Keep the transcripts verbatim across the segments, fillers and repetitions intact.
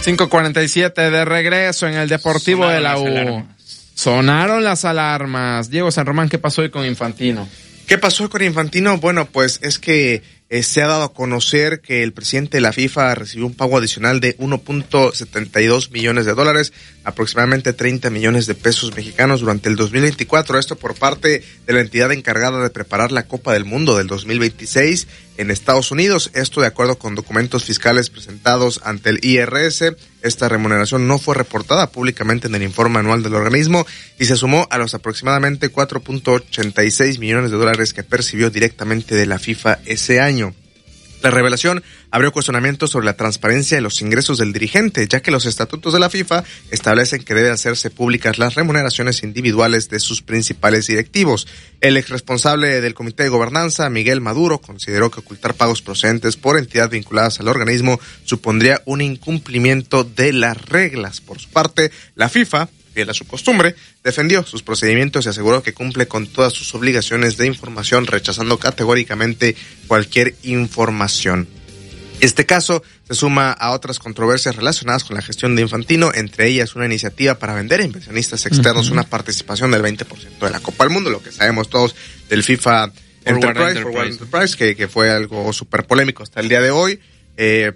cinco cuarenta y siete de regreso en el Deportivo Sonaron de la U. Las Sonaron las alarmas. Diego San Román, ¿qué pasó hoy con Infantino? ¿Qué pasó con Infantino? Bueno, pues es que eh, se ha dado a conocer que el presidente de la FIFA recibió un pago adicional de uno punto setenta y dos millones de dólares, aproximadamente treinta millones de pesos mexicanos durante el dos mil veinticuatro. Esto por parte de la entidad encargada de preparar la Copa del Mundo del dos mil veintiséis en Estados Unidos. Esto de acuerdo con documentos fiscales presentados ante el I R S. Esta remuneración no fue reportada públicamente en el informe anual del organismo y se sumó a los aproximadamente cuatro punto ochenta y seis millones de dólares que percibió directamente de la FIFA ese año. La revelación abrió cuestionamientos sobre la transparencia de los ingresos del dirigente, ya que los estatutos de la FIFA establecen que deben hacerse públicas las remuneraciones individuales de sus principales directivos. El exresponsable del Comité de Gobernanza, Miguel Maduro, consideró que ocultar pagos procedentes por entidades vinculadas al organismo supondría un incumplimiento de las reglas. Por su parte, la FIFA, fiel a su costumbre, defendió sus procedimientos y aseguró que cumple con todas sus obligaciones de información, rechazando categóricamente cualquier información. Este caso se suma a otras controversias relacionadas con la gestión de Infantino, entre ellas una iniciativa para vender a inversionistas externos uh-huh. una participación del veinte por ciento de la Copa del Mundo, lo que sabemos todos del FIFA Enterprise, Enterprise. Enterprise que, que fue algo súper polémico hasta el día de hoy. Eh,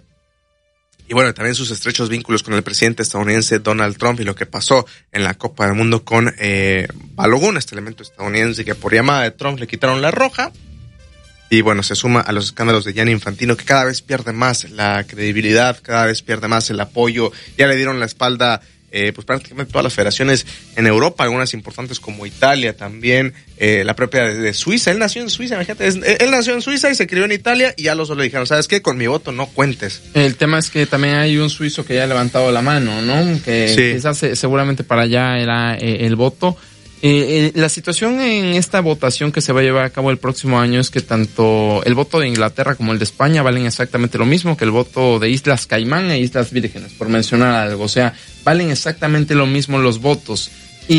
Y bueno, también sus estrechos vínculos con el presidente estadounidense Donald Trump y lo que pasó en la Copa del Mundo con eh, Balogun, este elemento estadounidense que por llamada de Trump le quitaron la roja. Y bueno, se suma a los escándalos de Gianni Infantino, que cada vez pierde más la credibilidad, cada vez pierde más el apoyo. Ya le dieron la espalda eh, pues prácticamente todas las federaciones en Europa, algunas importantes como Italia también, eh, la propia de, de Suiza. Él nació en Suiza, imagínate, es, él nació en Suiza y se crió en Italia y ya los le dijeron, ¿sabes qué? Con mi voto no cuentes. El tema es que también hay un suizo que ya ha levantado la mano, ¿no? Que sí. quizás seguramente para allá era eh, el voto. Eh, eh, la situación en esta votación que se va a llevar a cabo el próximo año es que tanto el voto de Inglaterra como el de España valen exactamente lo mismo que el voto de Islas Caimán e Islas Vírgenes, por mencionar algo. O sea, valen exactamente lo mismo los votos.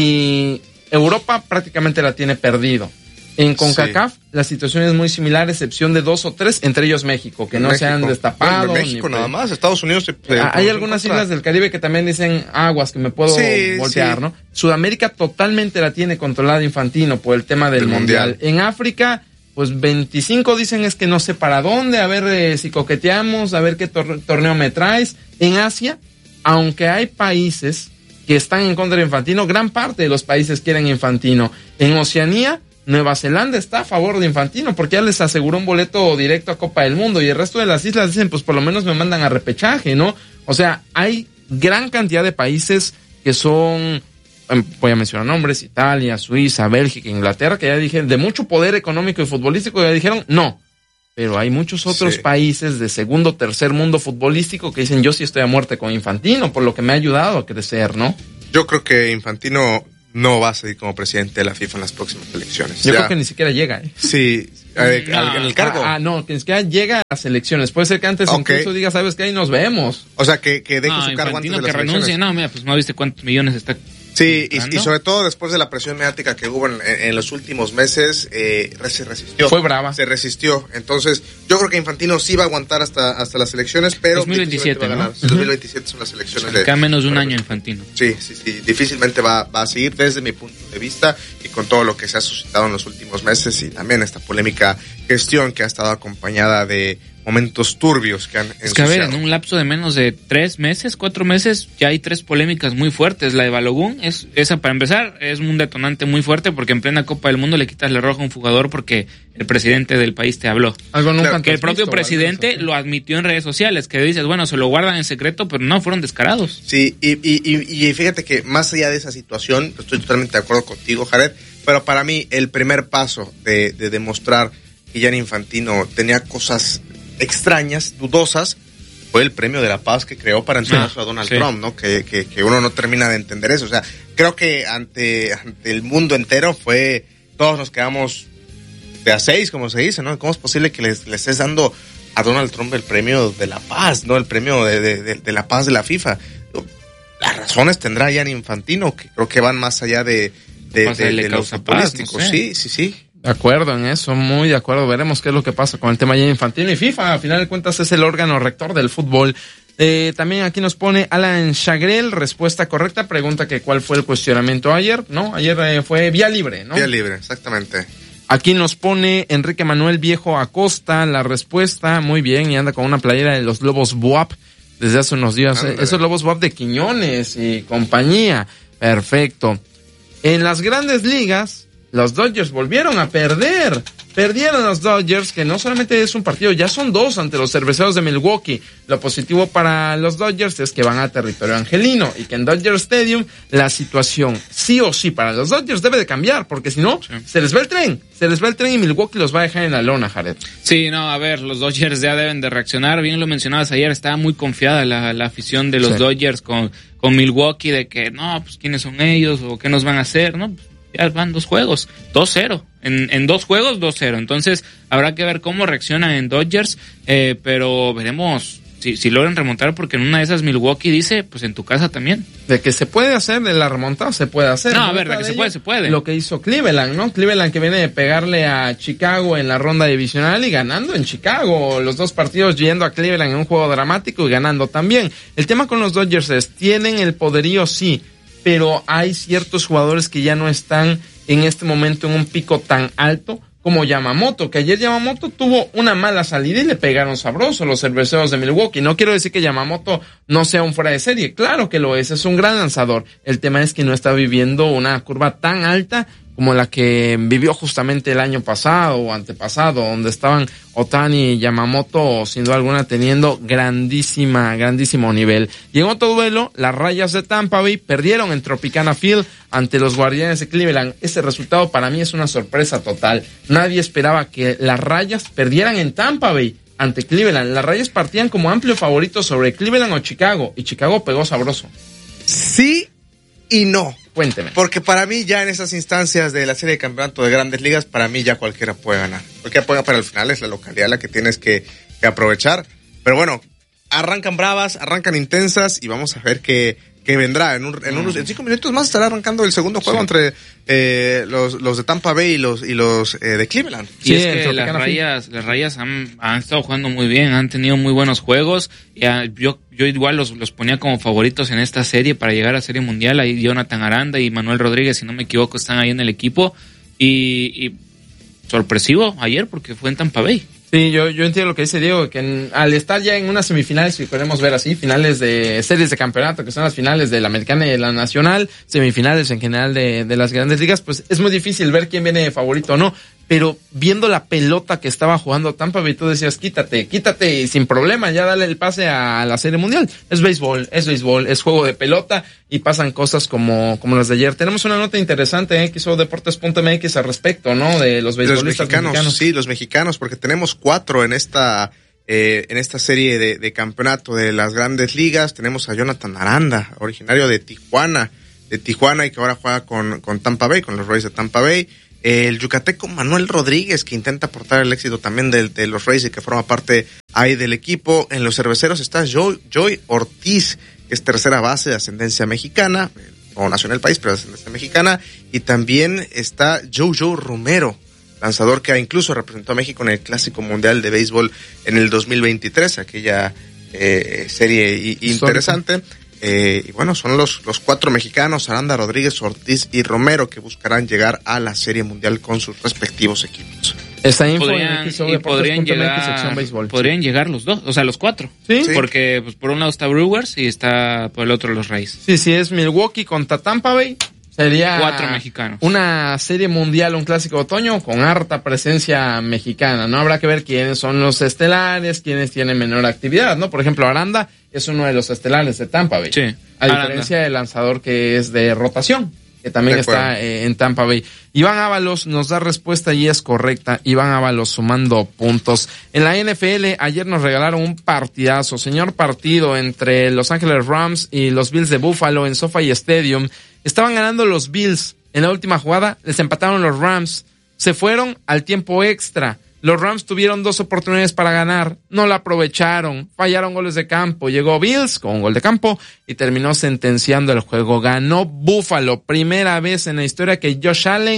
Y Europa prácticamente la tiene perdido. En CONCACAF sí. la situación es muy similar, a excepción de dos o tres, entre ellos México, que no México. se han destapado. Bueno, México ni, nada más, Estados Unidos. Se, eh, hay algunas contra... islas del Caribe que también dicen aguas, que me puedo sí, voltear, sí. ¿no? Sudamérica totalmente la tiene controlada Infantino por el tema del mundial. mundial. En África, pues veinticinco dicen es que no sé para dónde, a ver eh, si coqueteamos, a ver qué tor- torneo me traes. En Asia, aunque hay países que están en contra de Infantino, gran parte de los países quieren Infantino. En Oceanía, Nueva Zelanda está a favor de Infantino porque ya les aseguró un boleto directo a Copa del Mundo y el resto de las islas dicen, pues por lo menos me mandan a repechaje, ¿no? O sea, hay gran cantidad de países que son, voy a mencionar nombres, Italia, Suiza, Bélgica, Inglaterra, que ya dijeron, de mucho poder económico y futbolístico, ya dijeron, no. Pero hay muchos otros sí. países de segundo, tercer mundo futbolístico que dicen, yo sí estoy a muerte con Infantino, por lo que me ha ayudado a crecer, ¿no? Yo creo que Infantino no va a seguir como presidente de la FIFA en las próximas elecciones. Yo ya. creo que ni siquiera llega, ¿eh? Sí, eh, no. en el cargo. Ah, ah, no, que ni siquiera llega a las elecciones. Puede ser que antes okay. incluso diga, ¿sabes qué? Ahí nos vemos. O sea, que, que deje no, su cargo antes de las que elecciones. renuncie, no, mira, pues no viste cuántos millones está... Sí, y, y sobre todo después de la presión mediática que hubo en, en los últimos meses, eh, se resistió. Fue brava. Se resistió. Entonces, yo creo que Infantino sí va a aguantar hasta, hasta las elecciones, pero... dos mil veintisiete, ¿no? Uh-huh. dos mil veintisiete son las elecciones. Acá de, menos de un año Infantino. Sí, sí, sí. Difícilmente va, va a seguir desde mi punto de vista y con todo lo que se ha suscitado en los últimos meses y también esta polémica gestión que ha estado acompañada de momentos turbios que han ensuciado. Es que a ver, en un lapso de menos de tres meses, cuatro meses, ya hay tres polémicas muy fuertes. La de Balogun, es, esa para empezar, es un detonante muy fuerte porque en plena Copa del Mundo le quitas la roja a un jugador porque el presidente del país te habló. Algo nunca claro, que el propio visto, presidente lo admitió en redes sociales, que dices, bueno, se lo guardan en secreto, pero no, fueron descarados. Sí, y, y, y, y fíjate que más allá de esa situación, estoy totalmente de acuerdo contigo, Jared, pero para mí el primer paso de, de demostrar que Gianni Infantino tenía cosas extrañas, dudosas, fue el premio de la paz que creó para entregarse ah, a Donald sí. Trump, ¿no? Que, que, que uno no termina de entender eso. O sea, creo que ante, ante el mundo entero fue, todos nos quedamos de a seis, como se dice, ¿no? ¿Cómo es posible que le les estés dando a Donald Trump el premio de la paz, ¿no? El premio de, de, de, de la paz de la FIFA. Las razones tendrá Gianni Infantino, que creo que van más allá de, de, de, de, de los futbolísticos. No sé. Sí, sí, sí. De acuerdo en eso, muy de acuerdo. Veremos qué es lo que pasa con el tema ya Infantino y FIFA. A final de cuentas es el órgano rector del fútbol Eh, también aquí nos pone Alan Chagrel, respuesta correcta, pregunta que cuál fue el cuestionamiento ayer, ¿no? Ayer eh, fue vía libre, ¿no? Vía libre, exactamente. Aquí nos pone Enrique Manuel Viejo Acosta, la respuesta, muy bien, y anda con una playera de los Lobos B U A P desde hace unos días. Ah, esos Lobos B U A P de Quiñones y compañía. Perfecto. En las grandes ligas, los Dodgers volvieron a perder. Perdieron los Dodgers, que no solamente es un partido, ya son dos ante los Cerveceros de Milwaukee. Lo positivo para los Dodgers es que van a territorio angelino y que en Dodger Stadium la situación sí o sí para los Dodgers debe de cambiar, porque si no, sí. se les va el tren. Se les va el tren y Milwaukee los va a dejar en la lona, Jared. Sí, no, a ver, los Dodgers ya deben de reaccionar. Bien lo mencionabas ayer, estaba muy confiada la, la afición de los sí. Dodgers con, con Milwaukee de que, no, pues quiénes son ellos o qué nos van a hacer, ¿no? Ya van dos juegos, dos cero. En, en dos juegos, dos cero. Entonces, habrá que ver cómo reaccionan en Dodgers, eh, pero veremos si, si logran remontar, porque en una de esas Milwaukee dice, pues en tu casa también. De que se puede hacer, de la remontada se puede hacer. No, a ver, de que se puede, se puede. Lo que hizo Cleveland, ¿no? Cleveland que viene de pegarle a Chicago en la ronda divisional y ganando en Chicago. Los dos partidos yendo a Cleveland en un juego dramático y ganando también. El tema con los Dodgers es, tienen el poderío, sí, pero hay ciertos jugadores que ya no están en este momento en un pico tan alto como Yamamoto, que ayer Yamamoto tuvo una mala salida y le pegaron sabroso los Cerveceros de Milwaukee. No quiero decir que Yamamoto no sea un fuera de serie, claro que lo es, es un gran lanzador. El tema es que no está viviendo una curva tan alta como la que vivió justamente el año pasado o antepasado, donde estaban Ohtani y Yamamoto, sin duda alguna, teniendo grandísima, grandísimo nivel. Y en otro duelo, las Rayas de Tampa Bay perdieron en Tropicana Field ante los Guardianes de Cleveland. Este resultado para mí es una sorpresa total. Nadie esperaba que las Rayas perdieran en Tampa Bay ante Cleveland. Las Rayas partían como amplio favorito sobre Cleveland o Chicago, y Chicago pegó sabroso. Sí y no. Cuénteme. Porque para mí ya en esas instancias de la serie de campeonato de Grandes Ligas, para mí ya cualquiera puede ganar. Cualquiera puede ganar, para el final es la localidad la que tienes que, que aprovechar. Pero bueno, arrancan bravas, arrancan intensas y vamos a ver qué, qué vendrá. En, un, en unos en cinco minutos más estará arrancando el segundo juego sí. entre eh, los, los de Tampa Bay y los, y los eh, de Cleveland. Sí, y es que las rayas, las rayas han, han estado jugando muy bien, han tenido muy buenos juegos. Y a, yo Yo igual los, los ponía como favoritos en esta serie para llegar a Serie Mundial. Ahí Jonathan Aranda y Manuel Rodríguez, si no me equivoco, están ahí en el equipo. Y, y sorpresivo ayer porque fue en Tampa Bay. Sí, yo, yo entiendo lo que dice Diego, que en, al estar ya en unas semifinales, si queremos ver así, finales de series de campeonato, que son las finales de la Americana y de la Nacional, semifinales en general de, de las Grandes Ligas, pues es muy difícil ver quién viene de favorito o no. Pero viendo la pelota que estaba jugando Tampa Bay, tú decías, quítate, quítate, y sin problema, ya dale el pase a la Serie Mundial. Es béisbol, es béisbol, es juego de pelota, y pasan cosas como, como las de ayer. Tenemos una nota interesante, eh, que hizo Deportes punto M X al respecto, ¿no? De los beisbolistas los mexicanos, mexicanos. Sí, los mexicanos, porque tenemos cuatro en esta, eh, en esta serie de, de campeonato de las Grandes Ligas. Tenemos a Jonathan Aranda, originario de Tijuana, de Tijuana, y que ahora juega con, con Tampa Bay, con los Rays de Tampa Bay. El yucateco Manuel Rodríguez, que intenta aportar el éxito también de, de los Rays y que forma parte ahí del equipo. En los Cerveceros está Joy, Joy Ortiz, que es tercera base de ascendencia mexicana, o nació en el país, pero de ascendencia mexicana. Y también está Jojo Romero, lanzador que incluso representó a México en el Clásico Mundial de Béisbol en el dos mil veintitrés, aquella eh, serie i- interesante. Eh, y bueno, son los, los cuatro mexicanos, Aranda, Rodríguez, Ortiz y Romero, que buscarán llegar a la Serie Mundial con sus respectivos equipos. Esta info podrían, y podrían llegar, podrían llegar los dos, o sea, los cuatro. ¿Sí? Porque pues, por un lado está Brewers y está por el otro los Rays. Sí, sí, es Milwaukee contra Tampa Bay. Sería cuatro mexicanos. Una serie mundial, un clásico de otoño con harta presencia mexicana, ¿no? Habrá que ver quiénes son los estelares, quiénes tienen menor actividad, ¿no? Por ejemplo, Aranda es uno de los estelares de Tampa Bay. Sí. A Aranda. Diferencia del lanzador que es de rotación, que también está eh, en Tampa Bay. Iván Ábalos nos da respuesta y es correcta. Iván Ábalos sumando puntos. En la N F L ayer nos regalaron un partidazo, señor partido entre Los Ángeles Rams y los Bills de Buffalo en SoFi Stadium. Estaban ganando los Bills. En la última jugada les empataron los Rams. Se fueron al tiempo extra. Los Rams tuvieron dos oportunidades para ganar, no la aprovecharon, fallaron goles de campo. Llegó Bills con un gol de campo y terminó sentenciando el juego. Ganó Buffalo, primera vez en la historia que Josh Allen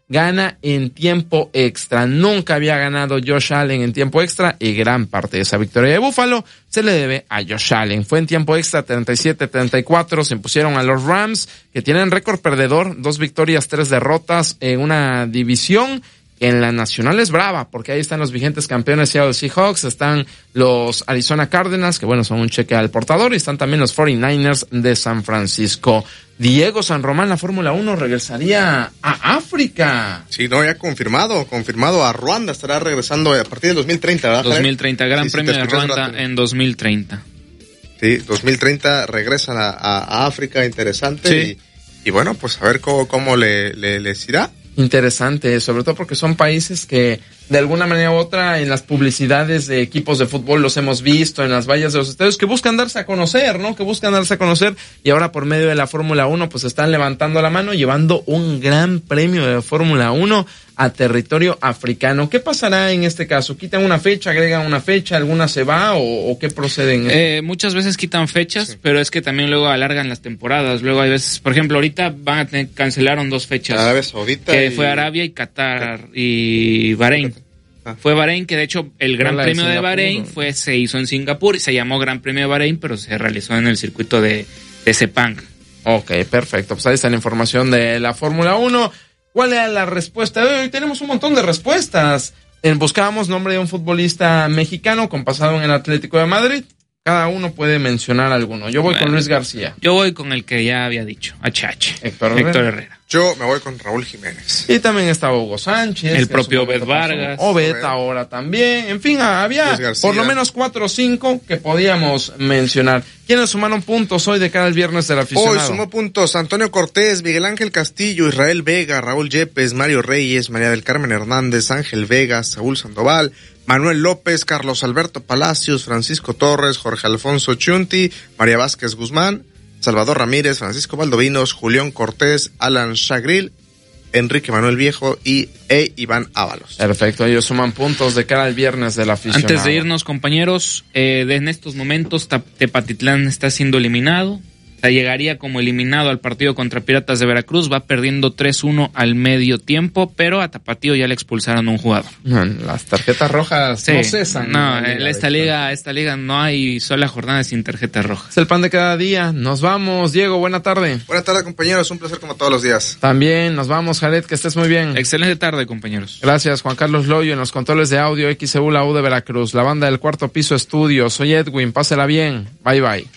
gana en tiempo extra. Nunca había ganado Josh Allen en tiempo extra y gran parte de esa victoria de Buffalo se le debe a Josh Allen. Fue en tiempo extra treinta y siete a treinta y cuatro, se impusieron a los Rams, que tienen récord perdedor, dos victorias, tres derrotas en una división. En la nacional es brava, porque ahí están los vigentes campeones Seattle Seahawks, están los Arizona Cardinals, que bueno, son un cheque al portador, y están también los cuarenta y nueve ers de San Francisco. Diego San Román, la Fórmula uno regresaría a África. Sí, no, ya confirmado, confirmado a Ruanda, estará regresando a partir del dos mil treinta, ¿verdad? dos mil treinta, Gran sí, Premio sí, de Ruanda en dos mil treinta. Sí, dos mil treinta regresan a, a, a África, interesante, sí. y, y bueno, pues a ver cómo, cómo le, le, les irá. Interesante, sobre todo porque son países que de alguna manera u otra en las publicidades de equipos de fútbol los hemos visto, en las vallas de los estadios, que buscan darse a conocer, ¿no? Que buscan darse a conocer, y ahora por medio de la Fórmula uno pues están levantando la mano, llevando un gran premio de Fórmula uno a territorio africano. ¿Qué pasará en este caso? ¿Quitan una fecha, agregan una fecha, alguna se va o, o qué procede en eh, muchas veces quitan fechas, sí. pero es que también luego alargan las temporadas. Luego hay veces, por ejemplo, ahorita van a tener, cancelaron dos fechas. Arabia Saudita que y... fue Arabia y Qatar y Bahrein. Ah. Fue Bahrein, que de hecho el Gran Premio de, de Bahrein fue se hizo en Singapur y se llamó Gran Premio de Bahrein, pero se realizó en el circuito de, de Sepang. Ok, perfecto. Pues ahí está la información de la Fórmula uno. ¿Cuál era la respuesta? Hoy tenemos un montón de respuestas. Buscábamos nombre de un futbolista mexicano con pasado en el Atlético de Madrid. Cada uno puede mencionar alguno. Yo voy bueno, con Luis García. Yo voy con el que ya había dicho, H H. Héctor Herrera. Héctor Herrera. Yo me voy con Raúl Jiménez. Y también estaba Hugo Sánchez. El propio Obed Vargas. Obed ahora también. En fin, había por lo menos cuatro o cinco que podíamos mencionar. ¿Quiénes sumaron puntos hoy de cara al viernes del aficionado? Hoy sumó puntos Antonio Cortés, Miguel Ángel Castillo, Israel Vega, Raúl Yepes, Mario Reyes, María del Carmen Hernández, Ángel Vega, Saúl Sandoval, Manuel López, Carlos Alberto Palacios, Francisco Torres, Jorge Alfonso Chunti, María Vázquez Guzmán, Salvador Ramírez, Francisco Valdovinos, Julián Cortés, Alan Chagril, Enrique Manuel Viejo y e Iván Ábalos. Perfecto, ellos suman puntos de cara al viernes del aficionado. Antes de irnos, compañeros, eh, en estos momentos Tepatitlán está siendo eliminado. Llegaría como eliminado al partido contra Piratas de Veracruz, va perdiendo tres uno al medio tiempo, pero a Tapatío ya le expulsaron a un jugador. Las tarjetas rojas sí, no cesan. No, en esta liga, esta liga no hay sola jornada sin tarjetas rojas. Es el pan de cada día. Nos vamos, Diego, buena tarde. Buena tarde, compañeros, un placer como todos los días. También nos vamos, Jared, que estés muy bien. Excelente tarde, compañeros. Gracias, Juan Carlos Loyo en los controles de audio, X E U, la U de Veracruz, la banda del Cuarto Piso Estudios. Soy Edwin, pásela bien. Bye, bye.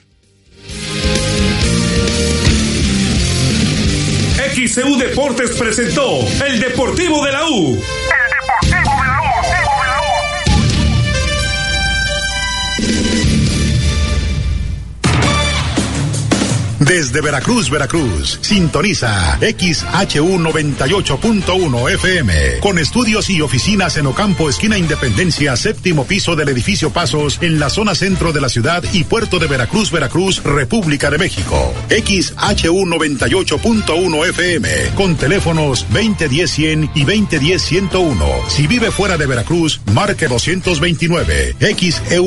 X E U Deportes presentó El Deportivo de la U. El Deportivo de la U. Desde Veracruz, Veracruz, sintoniza X H U noventa y ocho punto uno F M, con estudios y oficinas en Ocampo, esquina Independencia, séptimo piso del edificio Pasos, en la zona centro de la ciudad y puerto de Veracruz, Veracruz, República de México. X H U noventa y ocho punto uno F M, con teléfonos veinte diez cien y veinte diez ciento uno. Si vive fuera de Veracruz, marque doscientos veintinueve. X E U